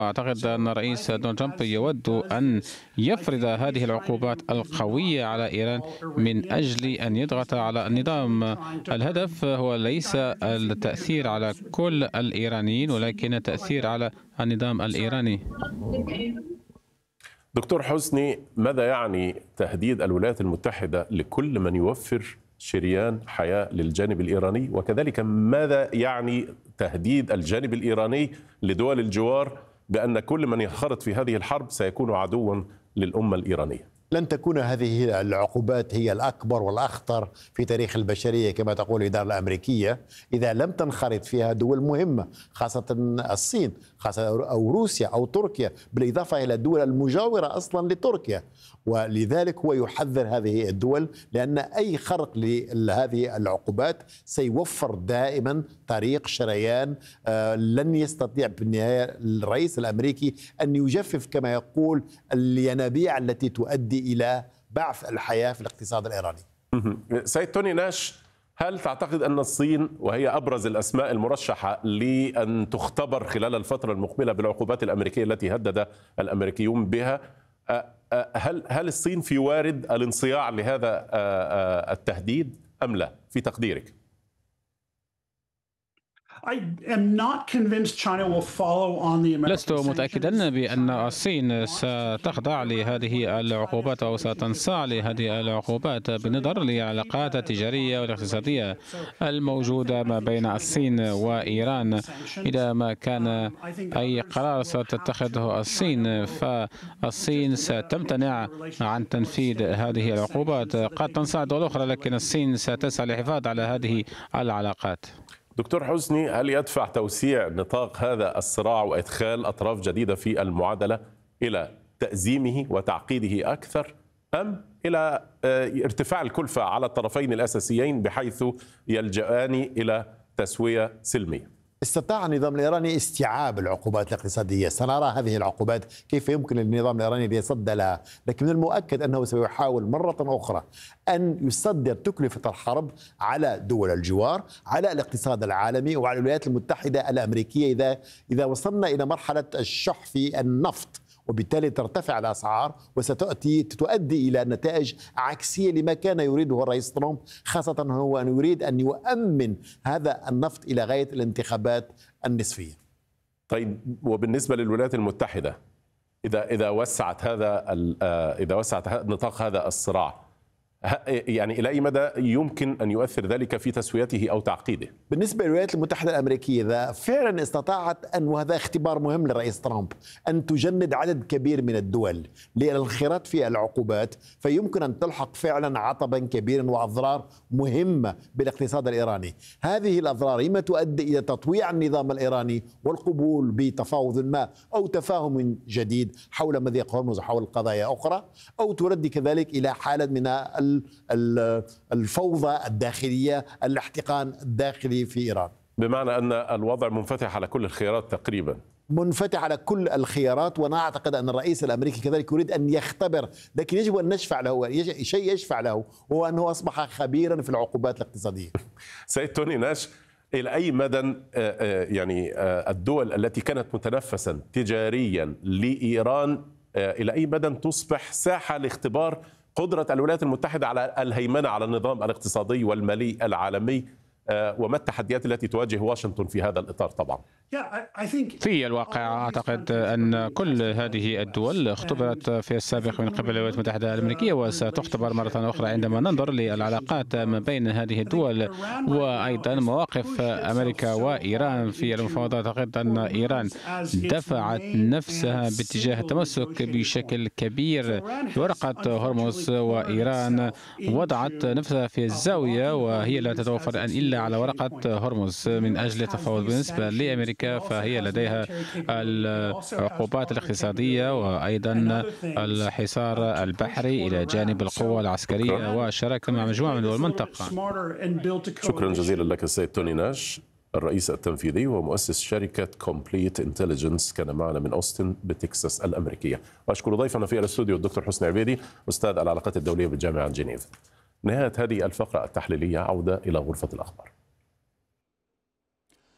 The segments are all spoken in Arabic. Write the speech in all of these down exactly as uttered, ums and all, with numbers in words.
أعتقد أن الرئيس دونالد ترامب يود أن يفرض هذه العقوبات القوية على إيران من أجل أن يضغط على النظام. الهدف هو ليس التأثير على كل الإيرانيين ولكن التأثير على النظام الإيراني. دكتور حسني، ماذا يعني تهديد الولايات المتحدة لكل من يوفر شريان حياة للجانب الإيراني، وكذلك ماذا يعني تهديد الجانب الإيراني لدول الجوار بأن كل من ينخرط في هذه الحرب سيكون عدوا للأمة الإيرانية؟ لن تكون هذه العقوبات هي الأكبر والأخطر في تاريخ البشرية كما تقول الإدارة الأمريكية إذا لم تنخرط فيها دول مهمة، خاصة الصين، خاصة أو روسيا أو تركيا، بالإضافة إلى الدول المجاورة أصلا لتركيا. ولذلك هو يحذر هذه الدول لأن أي خرق لهذه العقوبات سيوفر دائما طريق شريان. لن يستطيع بالنهاية الرئيس الأمريكي أن يجفف كما يقول الينابيع التي تؤدي إلى بعث الحياة في الاقتصاد الإيراني. سيد توني ناش، هل تعتقد أن الصين وهي أبرز الأسماء المرشحة لأن تختبر خلال الفترة المقبلة بالعقوبات الأمريكية التي هدد الأمريكيون بها، هل هل الصين في وارد الانصياع لهذا التهديد أم لا في تقديرك؟ لست متأكدا بأن الصين ستخضع لهذه العقوبات أو ستنصاع لهذه العقوبات بالنظر للعلاقات التجارية والاقتصادية الموجودة ما بين الصين وإيران. إذا ما كان أي قرار ستتخذه الصين فالصين ستمتنع عن تنفيذ هذه العقوبات. قد تنصاع دول أخرى لكن الصين ستسعى للحفاظ على هذه العلاقات. دكتور حسني، هل يدفع توسيع نطاق هذا الصراع وإدخال أطراف جديدة في المعادلة إلى تأزيمه وتعقيده أكثر، أم إلى ارتفاع الكلفة على الطرفين الأساسيين بحيث يلجأان إلى تسوية سلمية؟ استطاع النظام الإيراني استيعاب العقوبات الاقتصادية، سنرى هذه العقوبات كيف يمكن للنظام الإيراني أن يصد لها، لكن من المؤكد أنه سيحاول مرة أخرى أن يصدر تكلفة الحرب على دول الجوار، على الاقتصاد العالمي وعلى الولايات المتحدة الأمريكية إذا إذا وصلنا إلى مرحلة الشح في النفط، وبالتالي ترتفع الأسعار وستؤتي تؤدي إلى نتائج عكسية لما كان يريده الرئيس ترامب، خاصة هو أن يريد أن يؤمن هذا النفط إلى غاية الانتخابات النصفية. طيب، وبالنسبة للولايات المتحدة إذا إذا وسعت هذا إذا وسعت نطاق هذا الصراع، يعني إلى أي مدى يمكن أن يؤثر ذلك في تسويته أو تعقيده؟ بالنسبة للولايات المتحدة الأمريكية إذا فعلا استطاعت أن، وهذا اختبار مهم للرئيس ترامب، أن تجند عدد كبير من الدول للانخراط في العقوبات، فيمكن أن تلحق فعلا عطبا كبيرا وأضرار مهمة بالاقتصاد الإيراني. هذه الأضرار إما تؤدي إلى تطويع النظام الإيراني والقبول بتفاوض ما أو تفاهم جديد حول مضيق هرمز وحول قضايا أخرى، أو تؤدي كذلك إلى حالة من الفوضى الداخلية، الاحتقان الداخلي في إيران. بمعنى أن الوضع منفتح على كل الخيارات تقريبا، منفتح على كل الخيارات. وأنا أعتقد أن الرئيس الأمريكي كذلك يريد أن يختبر، لكن يجب أن نشفع له شيء يشفع له، هو أنه أصبح خبيرا في العقوبات الاقتصادية. سيد توني ناش، إلى أي مدى يعني الدول التي كانت متنفسا تجاريا لإيران إلى أي مدى تصبح ساحة لاختبار قدرة الولايات المتحدة على الهيمنة على النظام الاقتصادي والمالي العالمي، وما التحديات التي تواجه واشنطن في هذا الإطار؟ طبعا في الواقع أعتقد أن كل هذه الدول اختبرت في السابق من قبل الولايات المتحدة الأمريكية وستختبر مرة أخرى عندما ننظر للعلاقات ما بين هذه الدول وأيضا مواقف أمريكا وإيران في المفاوضات. أعتقد أن إيران دفعت نفسها باتجاه التمسك بشكل كبير بورقة هرمز، وإيران وضعت نفسها في الزاوية وهي لا تتوفر الآن إلا على ورقة هرمز من أجل التفاوض. بالنسبة لأمريكا فهي لديها العقوبات الاقتصادية وأيضا الحصار البحري إلى جانب القوى العسكرية والشراكة مع مجموعة من دول المنطقة. شكرا جزيلا لك السيد توني ناش، الرئيس التنفيذي ومؤسس شركة كومبليت انتليجنس، كان معنا من أوستن بتكساس الأمريكية. وأشكر ضيفنا في الاستوديو الدكتور حسني عبيدي، أستاذ العلاقات الدولية بالجامعة جنيف. نهاية هذه الفقرة التحليلية، عودة إلى غرفة الأخبار.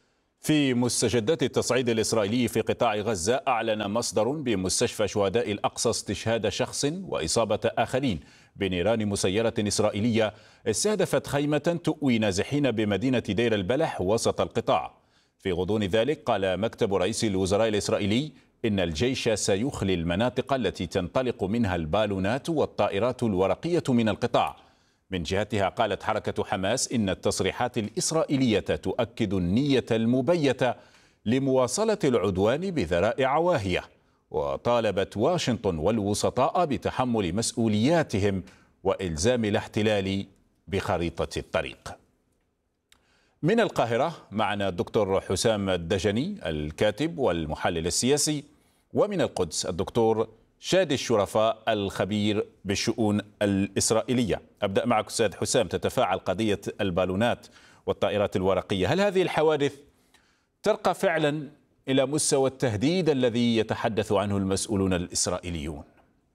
في مستجدات التصعيد الإسرائيلي في قطاع غزة، أعلن مصدر بمستشفى شهداء الأقصى استشهاد شخص وإصابة آخرين بنيران مسيرة إسرائيلية استهدفت خيمة تؤوي نازحين بمدينة دير البلح وسط القطاع. في غضون ذلك قال مكتب رئيس الوزراء الإسرائيلي إن الجيش سيخلي المناطق التي تنطلق منها البالونات والطائرات الورقية من القطاع. من جهتها قالت حركة حماس إن التصريحات الإسرائيلية تؤكد النية المبيتة لمواصلة العدوان بذرائع واهية، وطالبت واشنطن والوسطاء بتحمل مسؤولياتهم وإلزام الاحتلال بخريطة الطريق. من القاهرة معنا الدكتور حسام الدجني الكاتب والمحلل السياسي، ومن القدس الدكتور شادي الشرفاء الخبير بالشؤون الإسرائيلية. أبدأ معك أستاذ حسام، تتفاعل قضية البالونات والطائرات الورقية، هل هذه الحوادث ترقى فعلا إلى مستوى التهديد الذي يتحدث عنه المسؤولون الإسرائيليون؟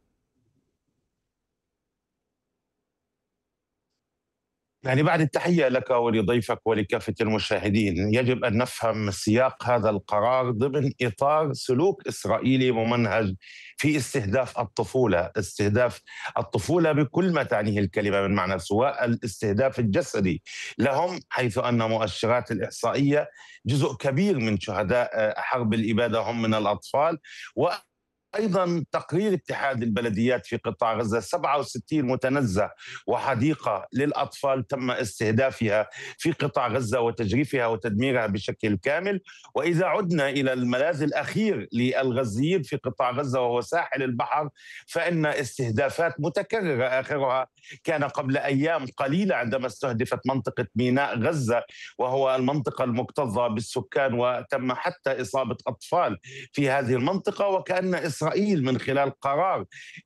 يعني بعد التحية لك ولضيفك ولكافة المشاهدين، يجب أن نفهم سياق هذا القرار ضمن إطار سلوك إسرائيلي ممنهج في استهداف الطفولة، استهداف الطفولة بكل ما تعنيه الكلمة من معنى، سواء الاستهداف الجسدي لهم، حيث أن مؤشرات الإحصائية جزء كبير من شهداء حرب الإبادة هم من الأطفال، و أيضا تقرير اتحاد البلديات في قطاع غزة سبعة وستين متنزه وحديقة للأطفال تم استهدافها في قطاع غزة وتجريفها وتدميرها بشكل كامل. وإذا عدنا إلى الملاذ الأخير للغزيين في قطاع غزة وهو ساحل البحر، فإن استهدافات متكررة آخرها كان قبل أيام قليلة عندما استهدفت منطقة ميناء غزة، وهو المنطقة المكتظة بالسكان، وتم حتى إصابة أطفال في هذه المنطقة. وكأن إسرائيل من خلال قرار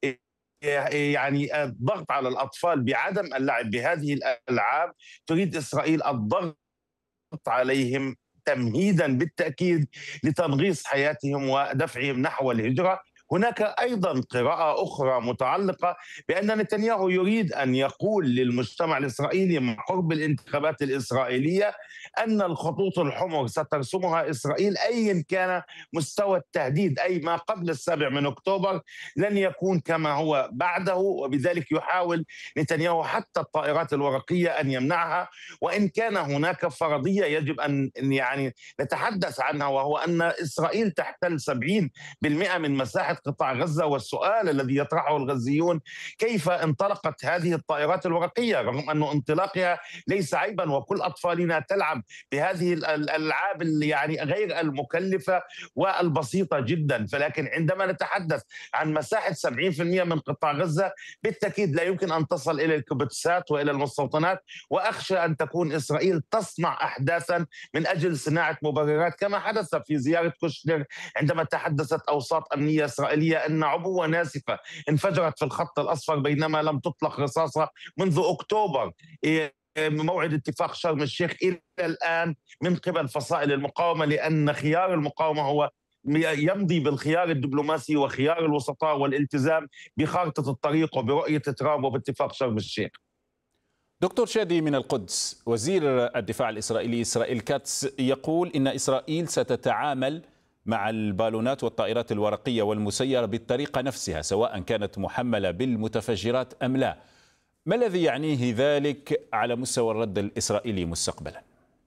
يعني الضغط على الأطفال بعدم اللعب بهذه الألعاب تريد إسرائيل الضغط عليهم تمهيدا بالتأكيد لتنغيص حياتهم ودفعهم نحو الهجرة. هناك أيضا قراءة أخرى متعلقة بأن نتنياهو يريد أن يقول للمجتمع الإسرائيلي مع قرب الانتخابات الإسرائيلية أن الخطوط الحمر سترسمها إسرائيل أيا كان مستوى التهديد، أي ما قبل السابع من أكتوبر لن يكون كما هو بعده. وبذلك يحاول نتنياهو حتى الطائرات الورقية أن يمنعها، وإن كان هناك فرضية يجب أن يعني نتحدث عنها، وهو أن إسرائيل تحتل سبعين بالمئة من مساحة قطاع غزة. والسؤال الذي يطرحه الغزيون كيف انطلقت هذه الطائرات الورقية رغم أن انطلاقها ليس عيبا، وكل أطفالنا تلعب بهذه الألعاب يعني غير المكلفة والبسيطة جدا. فلكن عندما نتحدث عن مساحة سبعين بالمئة من قطاع غزة بالتأكيد لا يمكن أن تصل إلى الكبوتسات وإلى المستوطنات، وأخشى أن تكون إسرائيل تصنع أحداثا من أجل صناعة مبررات كما حدث في زيارة كوشنر عندما تحدثت أوساط أمنية إسرائيلية أن عبوة ناسفة انفجرت في الخط الأصفر بينما لم تطلق رصاصة منذ أكتوبر موعد اتفاق شرم الشيخ إلى الآن من قبل فصائل المقاومة، لأن خيار المقاومة هو يمضي بالخيار الدبلوماسي وخيار الوسطاء والالتزام بخارطة الطريق وبرؤية ترامب وباتفاق شرم الشيخ. دكتور شادي من القدس، وزير الدفاع الإسرائيلي إسرائيل كاتس يقول إن إسرائيل ستتعامل مع البالونات والطائرات الورقية والمسيرة بالطريقة نفسها سواء كانت محملة بالمتفجرات أم لا. ما الذي يعنيه ذلك على مستوى الرد الإسرائيلي مستقبلا؟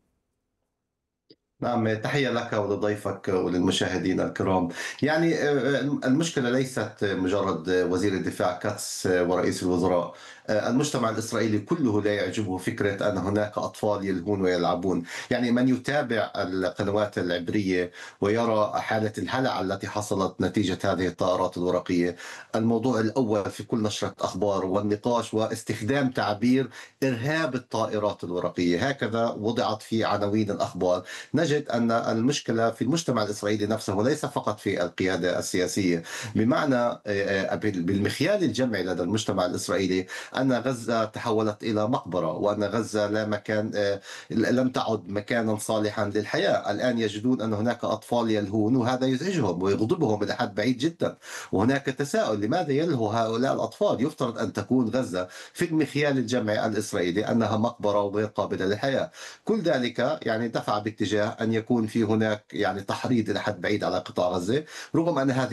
نعم، تحية لك ولضيفك وللمشاهدين الكرام. يعني المشكلة ليست مجرد وزير الدفاع كاتس ورئيس الوزراء، المجتمع الإسرائيلي كله لا يعجبه فكرة أن هناك أطفال يلهون ويلعبون. يعني من يتابع القنوات العبرية ويرى حالة الهلع التي حصلت نتيجة هذه الطائرات الورقية، الموضوع الأول في كل نشرة أخبار والنقاش واستخدام تعبير إرهاب الطائرات الورقية، هكذا وضعت في عناوين الأخبار. نجد أن المشكلة في المجتمع الإسرائيلي نفسه وليس فقط في القيادة السياسية، بمعنى بالمخيال الجمعي لدى المجتمع الإسرائيلي أن غزة تحولت إلى مقبرة، وأن غزة لا مكان، لم تعد مكانا صالحا للحياة. الآن يجدون أن هناك أطفال يلهون وهذا يزعجهم ويغضبهم إلى حد بعيد جدا. وهناك تساؤل لماذا يلهو هؤلاء الأطفال؟ يفترض أن تكون غزة في المخيال الجمعي الإسرائيلي أنها مقبرة وغير قابلة للحياة. كل ذلك يعني دفع باتجاه أن يكون في هناك يعني تحريض إلى حد بعيد على قطاع غزة، رغم أن هذه